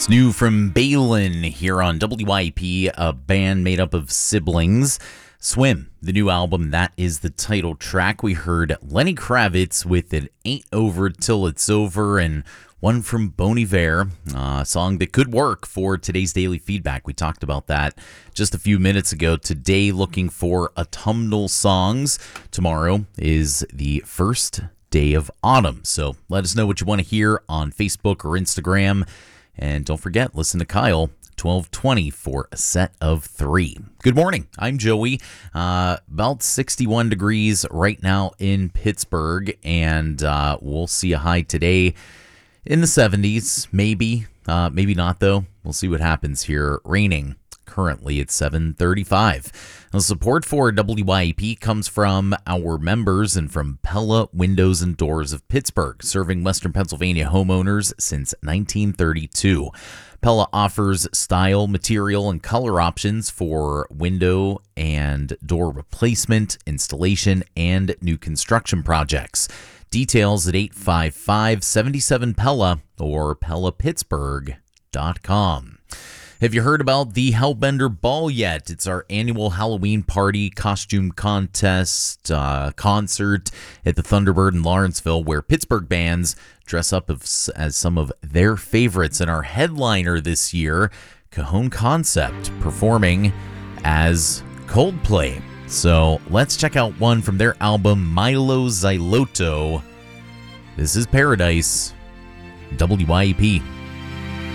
It's new from Balin here on WYP, a band made up of siblings. Swim, the new album, that is the title track. We heard Lenny Kravitz with It Ain't Over Till It's Over, and one from Bon Iver, a song that could work for today's daily feedback. We talked about that just a few minutes ago. Today, looking for autumnal songs. Tomorrow is the first day of autumn, so let us know what you want to hear on Facebook or Instagram. And don't forget, listen to Kyle, 1220 for a set of 3. Good morning. I'm Joey. About 61 degrees right now in Pittsburgh, and we'll see a high today in the 70s. Maybe not, though. We'll see what happens here. Raining currently at 7:35. Now, support for WYP comes from our members and from Pella Windows and Doors of Pittsburgh, serving Western Pennsylvania homeowners since 1932. Pella offers style, material, and color options for window and door replacement, installation, and new construction projects. Details at 855-77-PELLA or PellaPittsburgh.com. Have you heard about the Hellbender Ball yet? It's our annual Halloween party, costume contest, concert at the Thunderbird in Lawrenceville, where Pittsburgh bands dress up as some of their favorites. And our headliner this year, Cajon Concept, performing as Coldplay. So let's check out one from their album, Milo Xylotto. This is Paradise, WYP.